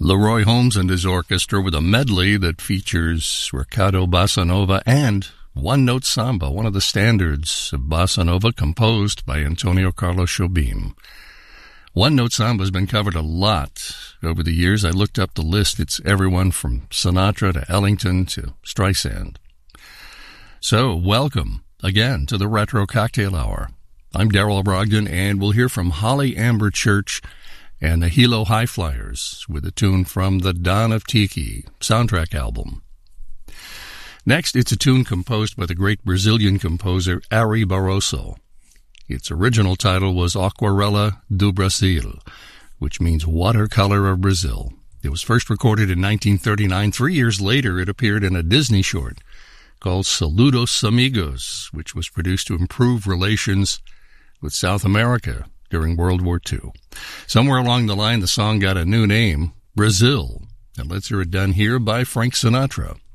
Leroy Holmes and his orchestra with a medley that features Recado Bossa Nova and One Note Samba, one of the standards of Bossa Nova composed by Antonio Carlos Jobim. One Note Samba has been covered a lot over the years. I looked up the list. It's everyone from Sinatra to Ellington to Streisand. So, welcome again to the Retro Cocktail Hour. I'm Darrell Brogdon, and we'll hear from Holly Amber Church and the Hilo High Flyers with a tune from the Dawn of Tiki soundtrack album. Next, it's a tune composed by the great Brazilian composer Ari Barroso. Its original title was Aquarela do Brasil, which means Watercolor of Brazil. It was first recorded in 1939. 3 years later, it appeared in a Disney short called Saludos Amigos, which was produced to improve relations with South America during World War II. Somewhere along the line, the song got a new name, Brazil. And let's hear it done here by Frank Sinatra.